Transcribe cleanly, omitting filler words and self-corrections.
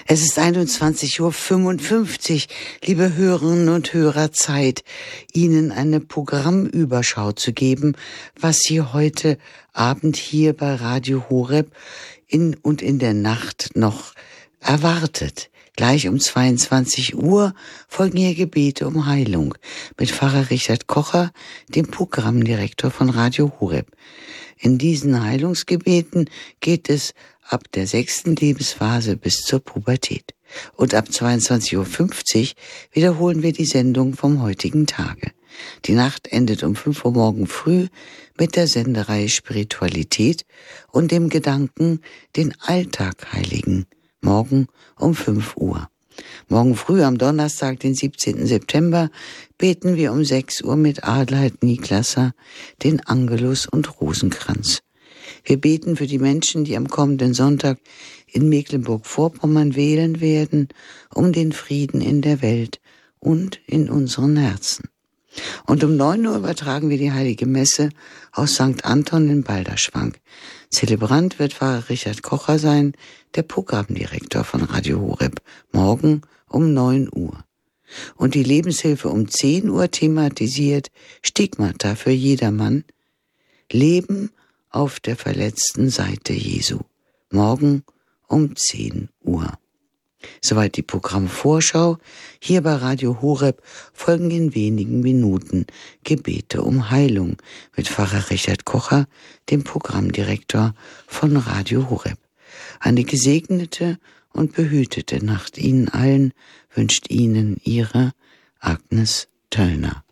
Es ist 21:55 Uhr, liebe Hörerinnen und Hörer, Zeit, Ihnen eine Programmüberschau zu geben, was Sie heute Abend hier bei Radio Horeb in der Nacht noch erwartet. Gleich um 22 Uhr folgen hier Gebete um Heilung mit Pfarrer Richard Kocher, dem Programmdirektor von Radio Horeb. In diesen Heilungsgebeten geht es ab der 6. Lebensphase bis zur Pubertät. Und ab 22:50 Uhr wiederholen wir die Sendung vom heutigen Tage. Die Nacht endet um 5 Uhr morgen früh mit der Sendereihe Spiritualität und dem Gedanken, den Alltag heiligen. Morgen um 5 Uhr. Morgen früh am Donnerstag, den 17. September, beten wir um 6 Uhr mit Adelheid Niklasser den Angelus und Rosenkranz. Wir beten für die Menschen, die am kommenden Sonntag in Mecklenburg-Vorpommern wählen werden, um den Frieden in der Welt und in unseren Herzen. Und um 9 Uhr übertragen wir die Heilige Messe aus St. Anton in Balderschwang. Zelebrant wird Pfarrer Richard Kocher sein, der Programmdirektor von Radio Horeb, morgen um 9 Uhr. Und die Lebenshilfe um 10 Uhr thematisiert Stigmata für jedermann, Leben auf der verletzten Seite Jesu, morgen um 10 Uhr. Soweit die Programmvorschau. Hier bei Radio Horeb folgen in wenigen Minuten Gebete um Heilung mit Pfarrer Richard Kocher, dem Programmdirektor von Radio Horeb. Eine gesegnete und behütete Nacht Ihnen allen wünscht Ihnen Ihre Agnes Töllner.